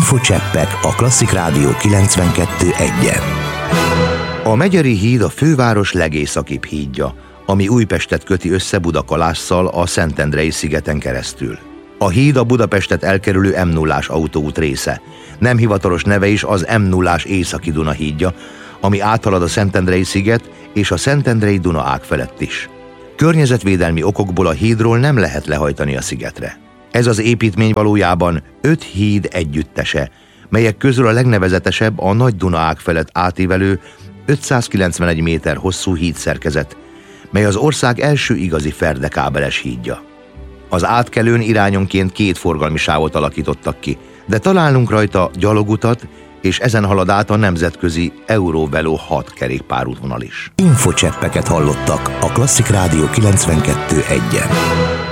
Infocseppek a Klasszik Rádió 92.1-en. A Megyeri híd a főváros legészakibb hídja, ami Újpestet köti össze Budakalásszal a Szentendrei szigeten keresztül. A híd a Budapestet elkerülő M0-ás autóút része. Nem hivatalos neve is az M0-ás északi Duna hídja, ami áthalad a Szentendrei sziget és a Szentendrei Duna ág felett is. Környezetvédelmi okokból a hídról nem lehet lehajtani a szigetre. Ez az építmény valójában 5 híd együttese, melyek közül a legnevezetesebb a Nagy Duna ág felett átívelő 591 méter hosszú hídszerkezet, mely az ország első igazi ferdekábeles hídja. Az átkelőn irányonként 2 forgalmi sávot alakítottak ki, de találunk rajta gyalogutat, és ezen halad át a nemzetközi Eurovelo 6 kerékpárútvonal is. Infocseppeket hallottak a Klasszik Rádió 92.1-en.